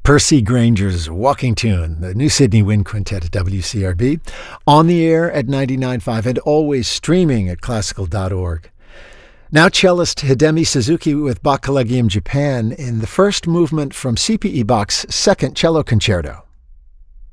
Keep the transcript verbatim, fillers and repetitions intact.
Percy Granger's Walking Tune, the New Sydney Wind Quintet at W C R B, on the air at ninety-nine point five and always streaming at classical dot org. Now cellist Hidemi Suzuki with Bach Collegium Japan in the first movement from C P E Bach's Second Cello Concerto.